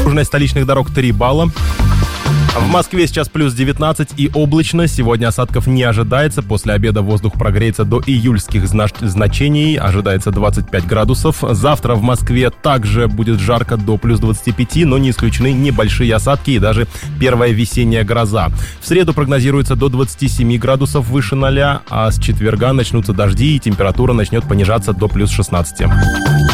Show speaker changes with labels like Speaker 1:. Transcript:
Speaker 1: Дорожность столичных дорог 3 балла. В Москве сейчас плюс 19 и облачно. Сегодня осадков не ожидается. После обеда воздух прогреется до июльских значений. Ожидается 25 градусов. Завтра в Москве также будет жарко до плюс 25, но не исключены небольшие осадки и даже первая весенняя гроза. В среду прогнозируется до 27 градусов выше 0, а с четверга начнутся дожди и температура начнет понижаться до плюс 16.